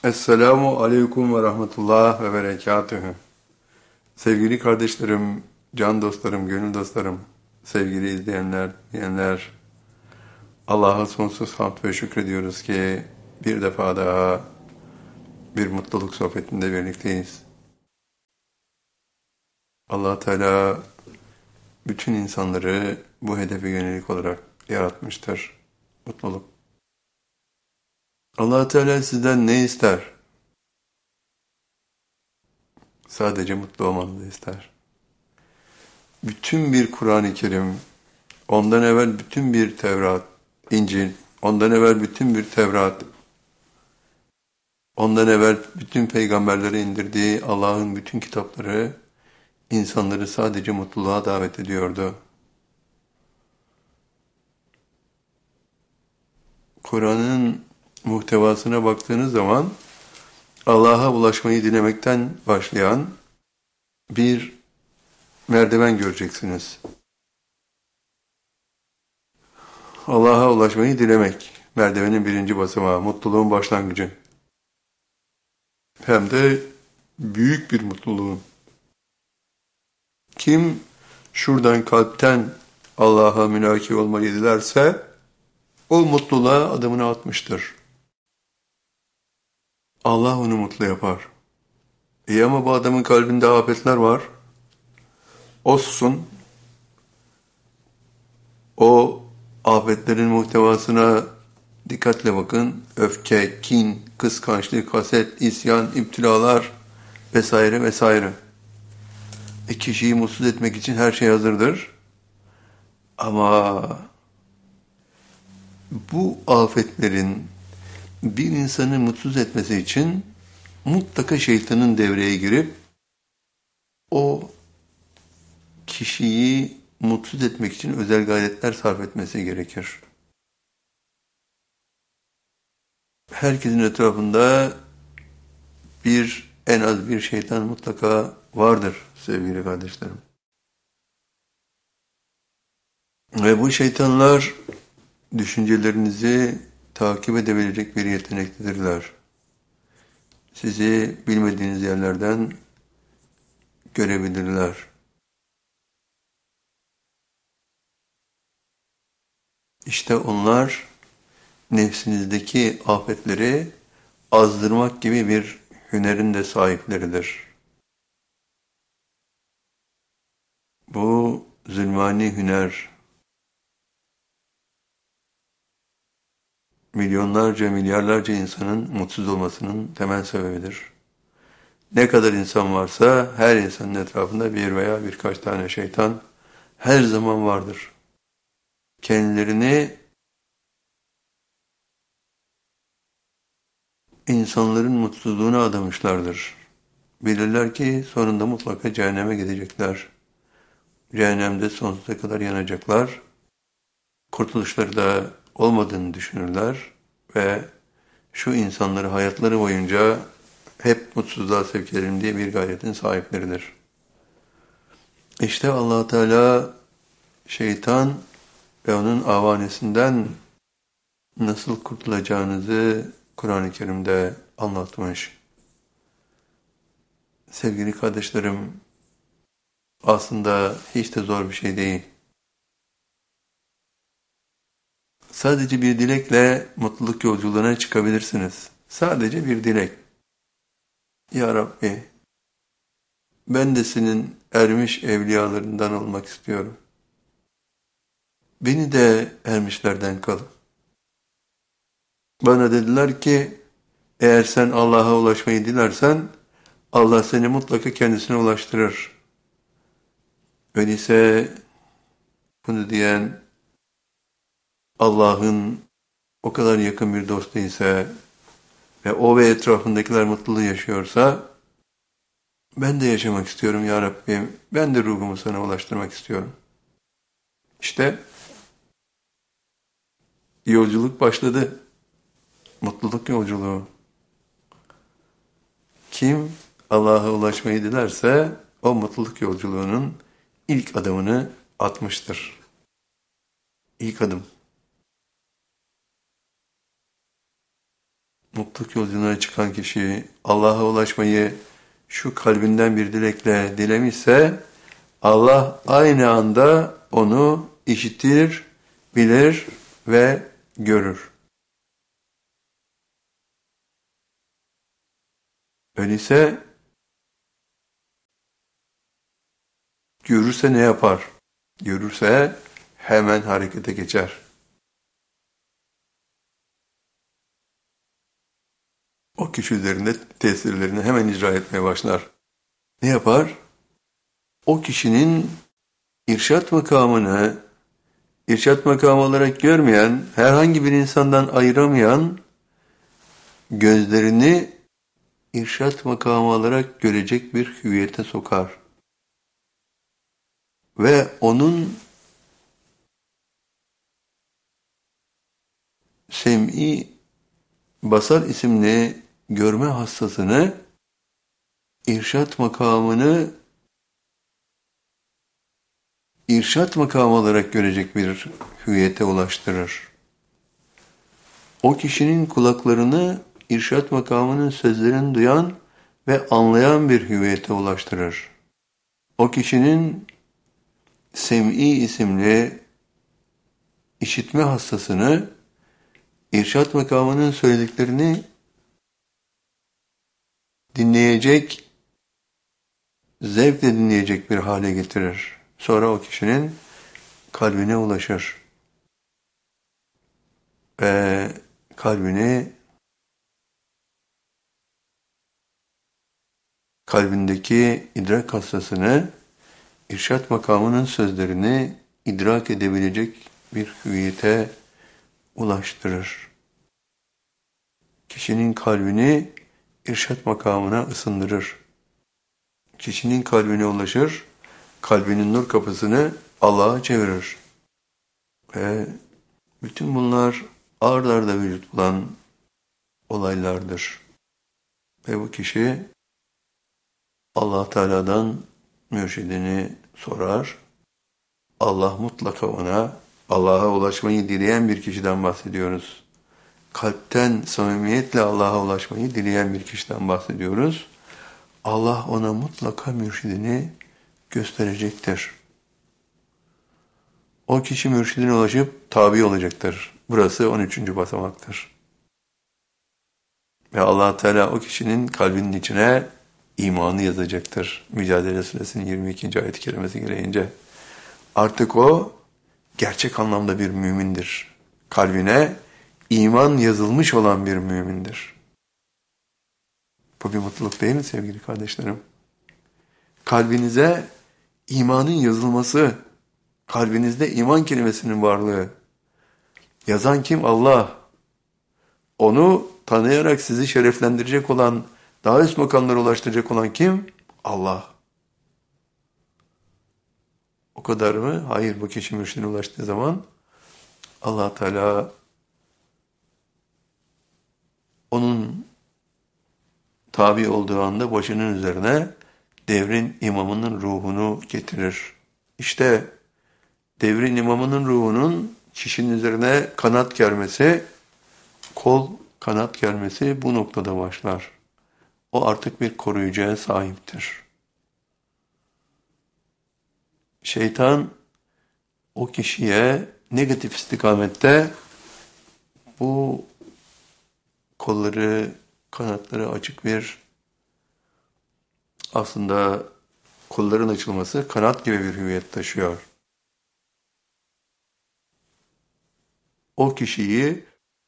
Esselamu Aleyküm ve Rahmetullah ve Berekatühü. Sevgili kardeşlerim, can dostlarım, gönül dostlarım, sevgili izleyenler, dinleyenler, Allah'a sonsuz hamd ve şükrediyoruz ki bir defa daha bir mutluluk sohbetinde birlikteyiz. Allah Teala bütün insanları bu hedefe yönelik olarak yaratmıştır. Mutluluk. Allah Teala sizden ne ister? Sadece mutlu olmanızı ister. Bütün bir Kur'an-ı Kerim, ondan evvel bütün bir Tevrat, İncil, ondan evvel bütün bir Tevrat, ondan evvel bütün peygamberlere indirdiği Allah'ın bütün kitapları insanları sadece mutluluğa davet ediyordu. Kur'an'ın muhtevasına baktığınız zaman Allah'a ulaşmayı dilemekten başlayan bir merdiven göreceksiniz. Allah'a ulaşmayı dilemek, merdivenin birinci basamağı, mutluluğun başlangıcı. Hem de büyük bir mutluluğun. Kim şuradan kalpten Allah'a münaki olmayı dilerse o mutluluğa adımını atmıştır. Allah onu mutlu yapar. Ama bu adamın kalbinde afetler var. O susun. O afetlerin muhtevasına dikkatle bakın. Öfke, kin, kıskançlık, haset, isyan, iptilalar vesaire vesaire. Kişiyi mutsuz etmek için her şey hazırdır. Ama bu afetlerin bir insanı mutsuz etmesi için mutlaka şeytanın devreye girip o kişiyi mutsuz etmek için özel gayretler sarf etmesi gerekir. Herkesin etrafında en az bir şeytan mutlaka vardır sevgili kardeşlerim. Ve bu şeytanlar düşüncelerinizi takip edebilecek bir yetenektedirler. Sizi bilmediğiniz yerlerden görebilirler. İşte onlar nefsinizdeki afetleri azdırmak gibi bir hünerin de sahipleridir. Bu zulmani hüner milyonlarca, milyarlarca insanın mutsuz olmasının temel sebebidir. Ne kadar insan varsa her insanın etrafında bir veya birkaç tane şeytan her zaman vardır. Kendilerini insanların mutsuzluğuna adamışlardır. Bilirler ki sonunda mutlaka cehenneme gidecekler. Cehennemde sonsuza kadar yanacaklar. Kurtuluşları da olmadığını düşünürler ve şu insanları hayatları boyunca hep mutsuzluğa sevk edelim diye bir gayretin sahipleridir. İşte Allah Teala şeytan ve onun avanesinden nasıl kurtulacağınızı Kur'an-ı Kerim'de anlatmış. Sevgili kardeşlerim, aslında hiç de zor bir şey değil. Sadece bir dilekle mutluluk yolculuğuna çıkabilirsiniz. Sadece bir dilek. Ya Rabbi, ben de senin ermiş evliyalarından olmak istiyorum. Beni de ermişlerden kıl. Bana dediler ki, eğer sen Allah'a ulaşmayı dilersen, Allah seni mutlaka kendisine ulaştırır. Öyleyse bunu diyen Allah'ın o kadar yakın bir dostu ise ve o ve etrafındakiler mutluluğu yaşıyorsa, ben de yaşamak istiyorum ya Rabbim, ben de ruhumu sana ulaştırmak istiyorum. İşte yolculuk başladı. Mutluluk yolculuğu. Kim Allah'a ulaşmayı dilerse o mutluluk yolculuğunun ilk adımını atmıştır. İlk adım. mutluluk yolculuğuna çıkan kişi Allah'a ulaşmayı şu kalbinden bir dilekle dilemişse, Allah aynı anda onu işitir, bilir ve görür. Öyleyse görürse ne yapar? Görürse hemen harekete geçer. O kişi üzerinde tesirlerini hemen icra etmeye başlar. Ne yapar? O kişinin irşat makamını irşat makamı olarak görmeyen, herhangi bir insandan ayıramayan, gözlerini irşat makamı olarak görecek bir hüviyete sokar. Ve onun sem'i basar isimli görme hassasını, irşat makamını irşat makamı olarak görecek bir hüviyete ulaştırır. O kişinin kulaklarını irşat makamının sözlerini duyan ve anlayan bir hüviyete ulaştırır. O kişinin sem'i isimli işitme hassasını irşat makamının söylediklerini dinleyecek, zevkle dinleyecek bir hale getirir. Sonra o kişinin kalbine ulaşır. Ve kalbindeki idrak hassasını, irşat makamının sözlerini idrak edebilecek bir hüviyete ulaştırır. Kişinin kalbini irşat makamına ısındırır. Kişinin kalbine ulaşır, kalbinin nur kapısını Allah'a çevirir. Ve bütün bunlar ard arda vücut bulan olaylardır. Ve bu kişi Allah Teala'dan mürşidini sorar. Allah mutlaka ona, Allah'a ulaşmayı dileyen bir kişiden bahsediyoruz. Kalpten samimiyetle Allah'a ulaşmayı dileyen bir kişiden bahsediyoruz. Allah ona mutlaka mürşidini gösterecektir. O kişi mürşidine ulaşıp tabi olacaktır. Burası 13. basamaktır. Ve Allah Teala o kişinin kalbinin içine imanı yazacaktır. Mücadele Suresinin 22. ayet-i kerimesi gereğince. Artık o gerçek anlamda bir mümindir. Kalbine iman yazılmış olan bir mümindir. Bu bir mutluluk değil mi sevgili kardeşlerim? Kalbinize imanın yazılması, kalbinizde iman kelimesinin varlığı. Yazan kim? Allah. Onu tanıyarak sizi şereflendirecek olan, daha üst makamlara ulaştıracak olan kim? Allah. O kadar mı? Hayır, bu kişi mürşidine ulaştığı zaman Allah Teala onun tabi olduğu anda başının üzerine devrin imamının ruhunu getirir. İşte devrin imamının ruhunun kişinin üzerine kanat germesi, kol kanat germesi bu noktada başlar. O artık bir koruyucuya sahiptir. Şeytan o kişiye negatif istikamette bu kolları, kanatları açık bir, aslında kolların açılması kanat gibi bir hüviyet taşıyor. O kişiyi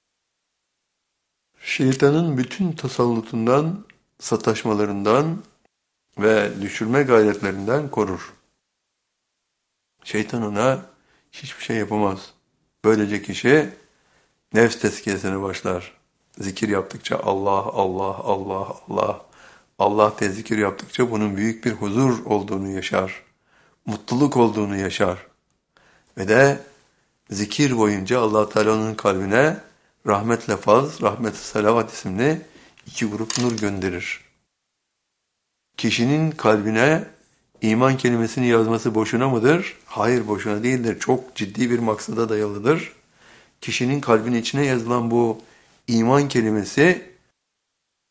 şeytanın bütün tasallutundan, sataşmalarından ve düşürme gayretlerinden korur. Şeytan ona hiçbir şey yapamaz. Böylece kişi nefs tezkiyesine başlar. Zikir yaptıkça Allah, Allah, Allah, Allah, Allah diye zikir yaptıkça bunun büyük bir huzur olduğunu yaşar. Mutluluk olduğunu yaşar. Ve de zikir boyunca Allah Teala'nın kalbine rahmetle faz, rahmet-i salavat isimli 2 grup nur gönderir. Kişinin kalbine iman kelimesini yazması boşuna mıdır? Hayır, boşuna değildir. Çok ciddi bir maksada dayalıdır. Kişinin kalbinin içine yazılan bu iman kelimesi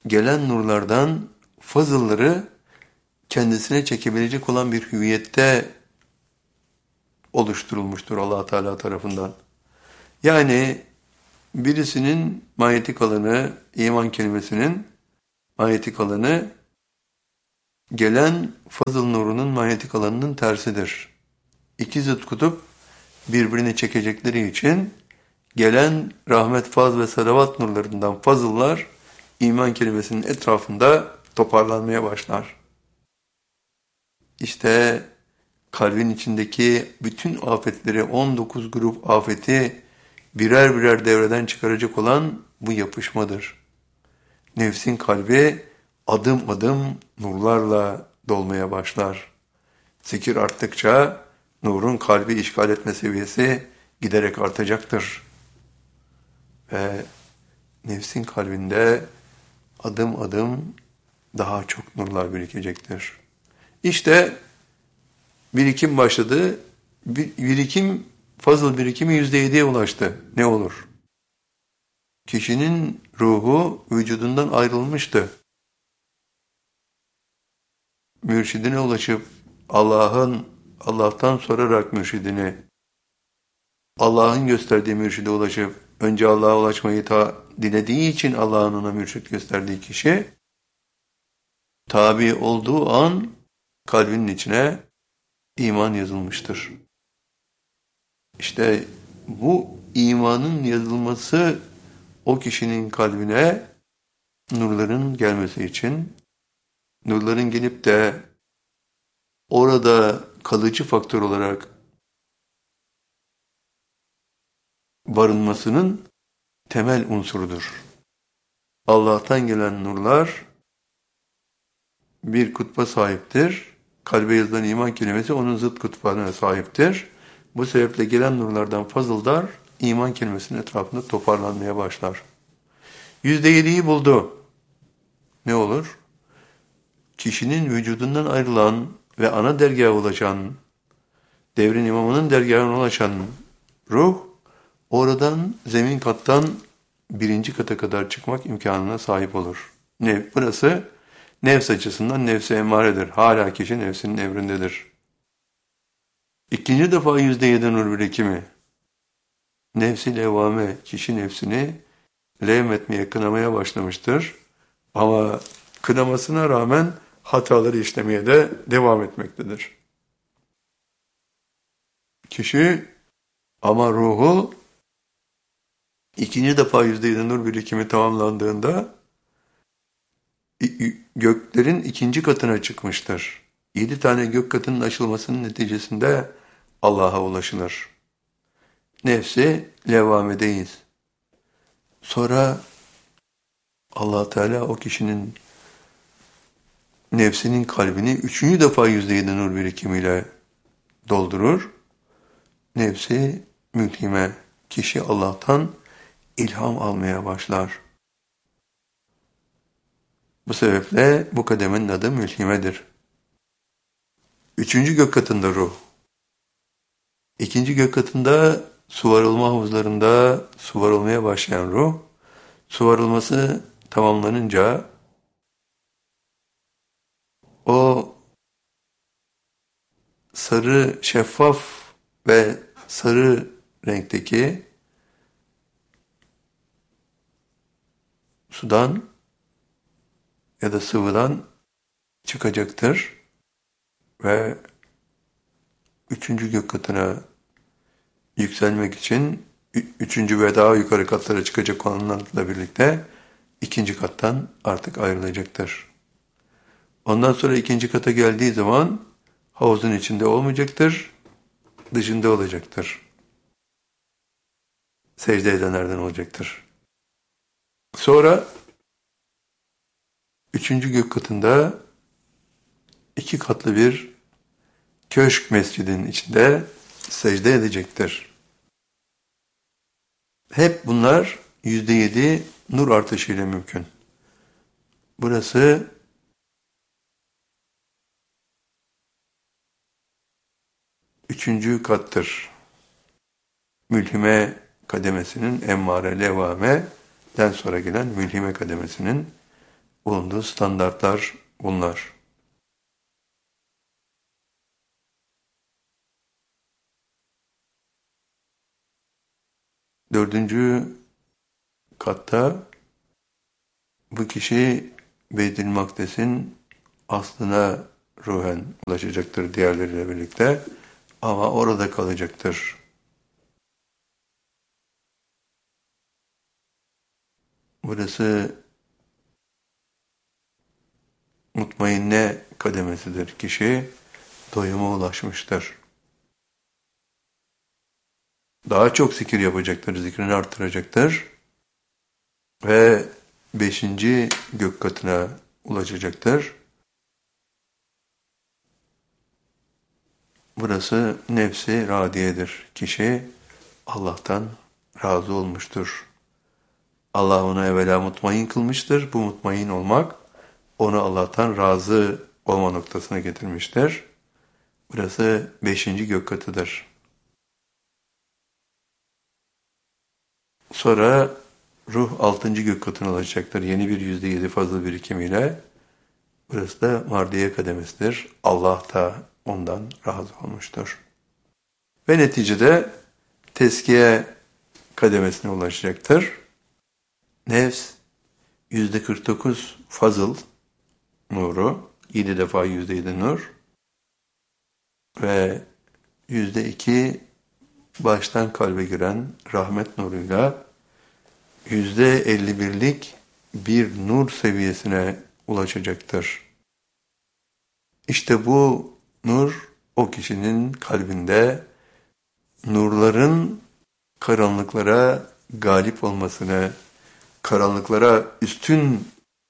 gelen nurlardan fazılları kendisine çekebilecek olan bir hüviyette oluşturulmuştur Allah Teala tarafından. Yani birisinin manyetik alanı, iman kelimesinin manyetik alanı gelen fazıl nurunun manyetik alanının tersidir. İki zıt kutup birbirini çekecekleri için gelen rahmet, faz ve salavat nurlarından fazıllar iman kelimesinin etrafında toparlanmaya başlar. İşte kalbin içindeki bütün afetleri, 19 grup afeti birer birer devreden çıkaracak olan bu yapışmadır. Nefsin kalbi adım adım nurlarla dolmaya başlar. Zikir arttıkça nurun kalbi işgal etme seviyesi giderek artacaktır. Ve nefsin kalbinde adım adım daha çok nurlar birikecektir. İşte birikim başladı. Fazıl birikimi %7'ye ulaştı. Ne olur? Kişinin ruhu vücudundan ayrılmıştı. Mürşidine ulaşıp Allah'tan sorarak mürşidini, Allah'ın gösterdiği mürşide ulaşıp önce Allah'a ulaşmayı dilediği için Allah'ın ona mürşit gösterdiği kişi tabi olduğu an kalbinin içine iman yazılmıştır. İşte bu imanın yazılması o kişinin kalbine nurların gelmesi için, nurların gelip de orada kalıcı faktör olarak barınmasının temel unsurudur. Allah'tan gelen nurlar bir kutba sahiptir. Kalbe yazılan iman kelimesi onun zıt kutbuna sahiptir. Bu sebeple gelen nurlardan fazıldar iman kelimesinin etrafında toparlanmaya başlar. %7'yi buldu. Ne olur? Kişinin vücudundan ayrılan ve ana dergaha ulaşan, devrin imamının dergahına ulaşan ruh, oradan zemin kattan birinci kata kadar çıkmak imkanına sahip olur. Burası nefs açısından nefs-i emmaredir. Hala kişi nefsinin emrindedir. İkinci defa %7 nur birikimi. Nefs-i levvame, kişi nefsini levmetmeye, kınamaya başlamıştır. Ama kınamasına rağmen hataları işlemeye de devam etmektedir. Kişi ama ruhu ikinci defa %7 nur birikimi tamamlandığında göklerin ikinci katına çıkmıştır. 7 tane gök katının aşılmasının neticesinde Allah'a ulaşılır. Nefsi levvamedeyiz. Sonra Allah Teala o kişinin nefsinin kalbini üçüncü defa %7 nur birikimiyle doldurur. Nefsi mülhime, kişi Allah'tan ilham almaya başlar. Bu sebeple bu kademenin adı mülhimedir. Üçüncü gök katında ruh. İkinci gök katında suvarılma havuzlarında suvarılmaya başlayan ruh, suvarılması tamamlanınca o sarı, şeffaf ve sarı renkteki sudan ya da sıvıdan çıkacaktır ve üçüncü gök katına yükselmek için üçüncü ve daha yukarı katlara çıkacak olanlarla birlikte ikinci kattan artık ayrılacaktır. Ondan sonra ikinci kata geldiği zaman havuzun içinde olmayacaktır, dışında olacaktır. Secde edenlerden olacaktır. Sonra üçüncü gök katında 2 katlı bir köşk mescidin içinde secde edecektir. Hep bunlar %7 nur artışıyla mümkün. Burası üçüncü kattır. Mülhime kademesinin emmare, levame'den sonra gelen mülhime kademesinin bulunduğu standartlar bunlar. 4. katta bu kişi Beyt-i Makdes'in aslına ruhen ulaşacaktır diğerleriyle birlikte ama orada kalacaktır. Burası mutmainne kademesidir. Kişi doyuma ulaşmıştır. Daha çok zikir yapacaktır, zikrini arttıracaktır ve 5. gök katına ulaşacaktır. Burası nefsi radiyedir. Kişi Allah'tan razı olmuştur. Allah onu evvela mutmain kılmıştır. Bu mutmain olmak onu Allah'tan razı olma noktasına getirmiştir. Burası 5. gök katıdır. Sonra ruh 6. gök katına ulaşacaktır. Yeni bir %7 fazla birikimiyle. Burası da mardiye kademesidir. Allah da ondan razı olmuştur. Ve neticede teskiye kademesine ulaşacaktır. Nefs %49 fazıl nuru, 7 defa %7 nur ve %2 baştan kalbe giren rahmet nuruyla %51'lik bir nur seviyesine ulaşacaktır. İşte bu nur o kişinin kalbinde nurların karanlıklara galip olmasını, karanlıklara üstün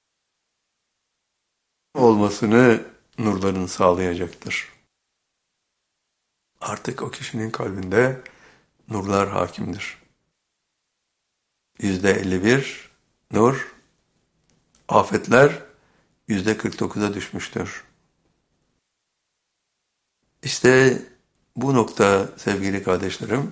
olmasını nurların sağlayacaktır. Artık o kişinin kalbinde nurlar hakimdir. %51 nur, afetler %49'a düşmüştür. İşte bu nokta sevgili kardeşlerim,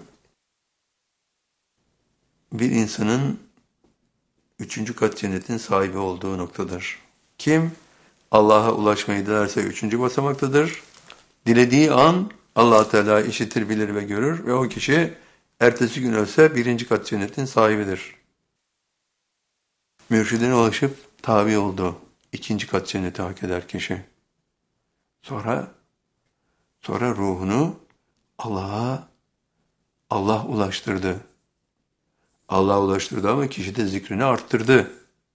bir insanın 3. kat cennetin sahibi olduğu noktadır. Kim Allah'a ulaşmayı dilerse 3. basamaktadır. Dilediği an Allah Teala işitir, bilir ve görür ve o kişi ertesi gün ölse 1. kat cennetin sahibidir. Mürşidine ulaşıp tabi oldu. 2. kat cenneti hak eder kişi. Sonra ruhunu Allah ulaştırdı. Allah ulaştırdı ama kişi de zikrini arttırdı.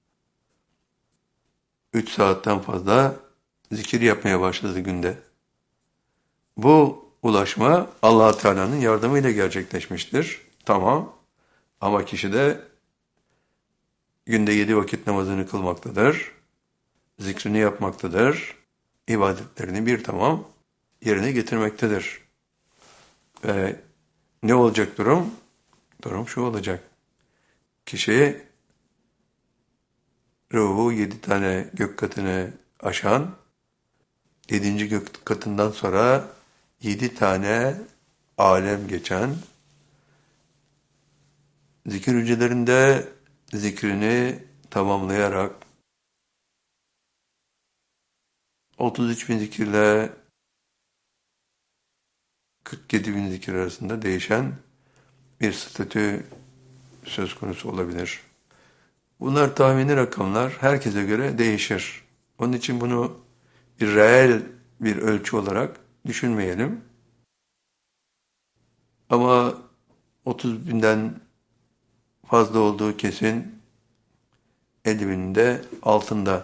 3 saatten fazla zikir yapmaya başladı günde. Bu ulaşma Allah Teala'nın yardımıyla gerçekleşmiştir. Tamam. Ama kişi de günde 7 vakit namazını kılmaktadır. Zikrini yapmaktadır. İbadetlerini bir tamam yerine getirmektedir. Ve ne olacak durum? Durum şu olacak. Kişi ruhu 7 tane gök katını aşan, 7. gök katından sonra 7 tane alem geçen, zikir hücrelerinde zikrini tamamlayarak 33 bin zikirle 47 bin zikir arasında değişen bir statü söz konusu olabilir. Bunlar tahmini rakamlar, herkese göre değişir. Onun için bunu bir reel bir ölçü olarak düşünmeyelim. Ama 30 binden fazla olduğu kesin, 50 binin de altında.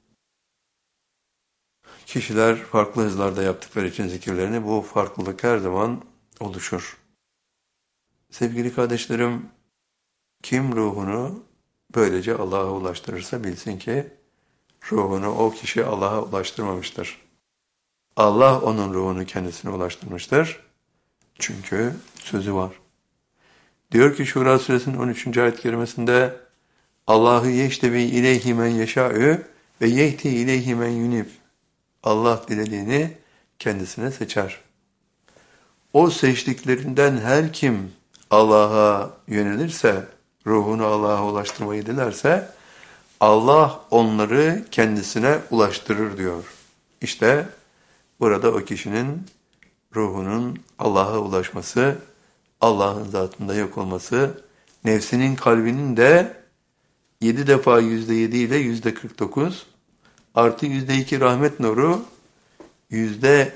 Kişiler farklı hızlarda yaptıkları için zikirlerini bu farklılık her zaman oluşur. Sevgili kardeşlerim, kim ruhunu böylece Allah'a ulaştırırsa bilsin ki ruhunu o kişi Allah'a ulaştırmamıştır. Allah onun ruhunu kendisine ulaştırmıştır. Çünkü sözü var. Diyor ki Şura suresinin 13. ayet-i kerimesinde Allahu yeştebi ileyhi men yeşâ'ü ve yehti ileyhi men yunib. Allah dilediğini kendisine seçer. O seçtiklerinden her kim Allah'a yönelirse, ruhunu Allah'a ulaştırmayı dilerse, Allah onları kendisine ulaştırır diyor. İşte burada o kişinin ruhunun Allah'a ulaşması, Allah'ın zatında yok olması, nefsinin kalbinin de 7 defa %7 ile %49 artı %2 rahmet nuru